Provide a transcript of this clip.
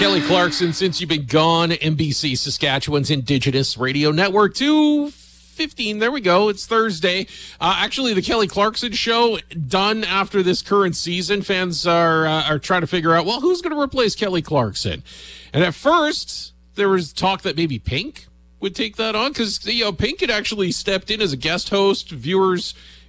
Kelly Clarkson, since you've been gone, NBC Saskatchewan's Indigenous Radio Network 215. There we go. It's Thursday. Actually, the Kelly Clarkson show done after this current season. Fans are trying to figure out, well, who's going to replace Kelly Clarkson? And at first, there was talk that maybe Pink would take that on because Pink had actually stepped in as a guest host. Viewers